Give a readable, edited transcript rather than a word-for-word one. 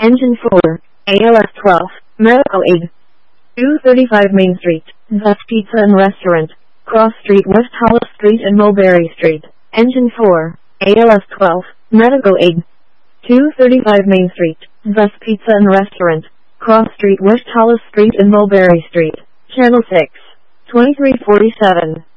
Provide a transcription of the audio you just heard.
Engine 4, ALS 12, Medical Aid. 235 Main Street, Zest Pizza and Restaurant, Cross Street, West Hollis Street and Mulberry Street. Engine 4, ALS 12, Medical Aid. 235 Main Street, Zest Pizza and Restaurant, Cross Street, West Hollis Street and Mulberry Street. Channel 6, 2347.